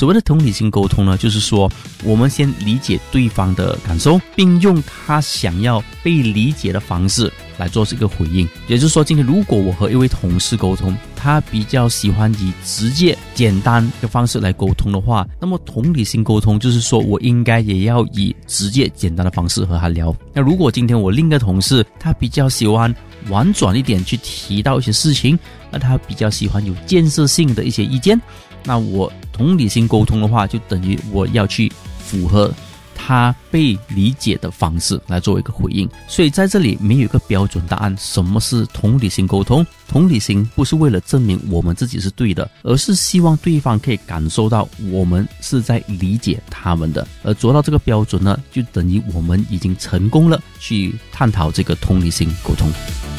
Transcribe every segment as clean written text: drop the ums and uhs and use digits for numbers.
所谓的同理心沟通呢，就是说我们先理解对方的感受，并用他想要被理解的方式来做这个回应。也就是说，今天如果我和一位同事沟通，他比较喜欢以直接简单的方式来沟通的话，那么同理心沟通就是说我应该也要以直接简单的方式和他聊。那如果今天我另一个同事他比较喜欢婉转一点去提到一些事情，那他比较喜欢有建设性的一些意见，那我同理心沟通的话，就等于我要去符合他被理解的方式来做一个回应。所以在这里没有一个标准答案，什么是同理心沟通？同理心不是为了证明我们自己是对的，而是希望对方可以感受到我们是在理解他们的。而做到这个标准呢，就等于我们已经成功了去探讨这个同理心沟通。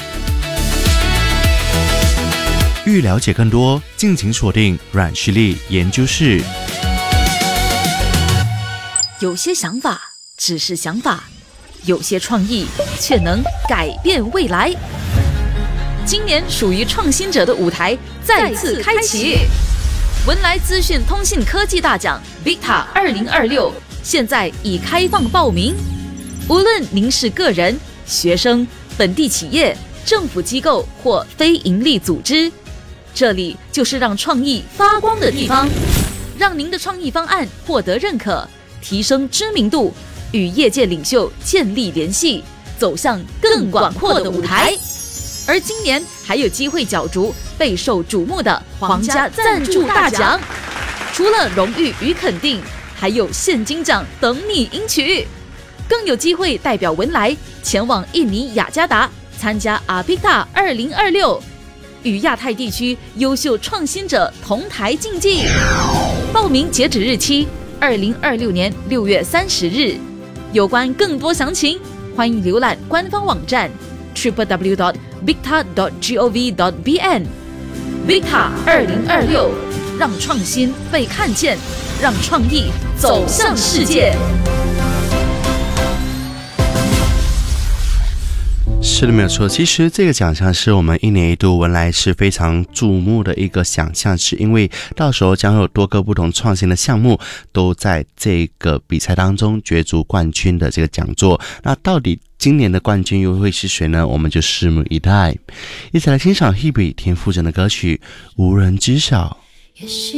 欲了解更多，敬请锁定阮旭丽研究室。 有些想法只是想法，有些创意却能改变未来。今年属于创新者的舞台再次开启，文莱资讯通信科技大奖 BICTA 2026现在已开放报名。无论您是个人、学生、本地企业、政府机构或非营利组织，这里就是让创意发光的地方，让您的创意方案获得认可，提升知名度，与业界领袖建立联系，走向更广阔的舞台。而今年还有机会角逐备受瞩目的皇家赞助大奖，除了荣誉与肯定，还有现金奖等你赢取，更有机会代表文莱前往印尼雅加达参加 BICTA 2026，与亚太地区优秀创新者同台竞技。报名截止日期2026年6月30日。有关更多详情，欢迎浏览官方网站 www.bicta.gov.bn。 BICTA 2026，让创新被看见，让创意走向世界。 是的，没有错。其实这个奖项是我们一年一度文莱是非常注目的一个奖项，是因为到时候将有多个不同创新的项目都在这个比赛当中角逐冠军的这个讲座。那到底今年的冠军又会是谁呢？我们就拭目以待。一起来欣赏 Hebe 田馥甄的歌曲《无人知晓》。